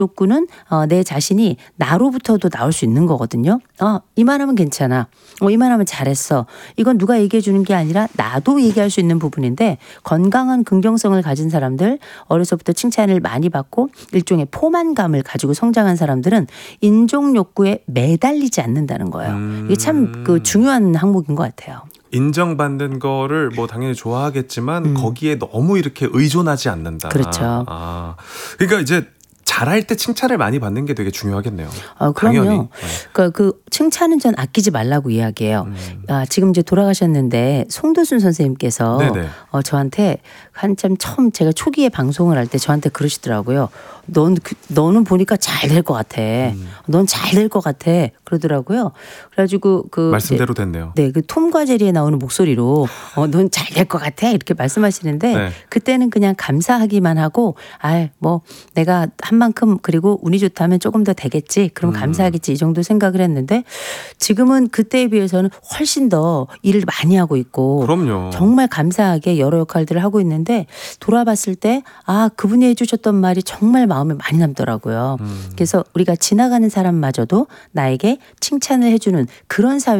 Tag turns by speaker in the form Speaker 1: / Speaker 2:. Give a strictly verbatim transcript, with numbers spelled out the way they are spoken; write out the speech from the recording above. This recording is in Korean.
Speaker 1: 욕구는 어, 내 자신이 나로부터도 나올 수 있는 거거든요. 어, 이만하면 괜찮아. 어, 이만하면 잘했어. 이건 누가 얘기해 주는 게 아니라 나도 얘기할 수 있는 부분인데 건강한 긍정성을 가진 사람들, 어려서부터 칭찬을 많이 받고 일종의 포만감을 가지고 성장한 사람들은 인정 욕구에 매달리지 않는다는 거예요.
Speaker 2: 음.
Speaker 1: 이게 참 그 중요한 항목인 것 같아요.
Speaker 2: 인정받는 거를 뭐 당연히 좋아하겠지만
Speaker 1: 음.
Speaker 2: 거기에 너무 이렇게 의존하지 않는다.
Speaker 1: 그렇죠.
Speaker 2: 아, 그러니까 이제 잘할 때 칭찬을 많이 받는 게 되게 중요하겠네요.
Speaker 1: 어, 그럼요.
Speaker 2: 당연히. 네.
Speaker 1: 그러니까 그 칭찬은 전 아끼지 말라고 이야기해요.
Speaker 2: 음.
Speaker 1: 아, 지금 이제 돌아가셨는데 송도순 선생님께서
Speaker 2: 네네.
Speaker 1: 어, 저한테 한참 처음 제가 초기에 방송을 할 때 저한테 그러시더라고요. 넌, 그, 너는 보니까 잘 될 것 같아.
Speaker 2: 음.
Speaker 1: 넌 잘 될 것 같아. 그러더라고요. 그래가지고 그
Speaker 2: 말씀대로 됐네요.
Speaker 1: 네, 그 톰과 제리에 나오는 목소리로 어, 넌 잘 될 것 같아 이렇게 말씀하시는데
Speaker 2: 네.
Speaker 1: 그때는 그냥 감사하기만 하고 아, 뭐 내가 한 만큼 그리고 운이 좋다면 조금 더 되겠지. 그럼
Speaker 2: 음.
Speaker 1: 감사하겠지 이 정도 생각을 했는데 지금은 그때에 비해서는 훨씬 더 일을 많이 하고 있고
Speaker 2: 그럼요.
Speaker 1: 정말 감사하게 여러 역할들을 하고 있는데 돌아봤을 때 아, 그분이 해주셨던 말이 정말 마음에 많이 남더라고요.
Speaker 2: 음.
Speaker 1: 그래서 우리가 지나가는 사람마저도 나에게 칭찬을 해주는 그런 사회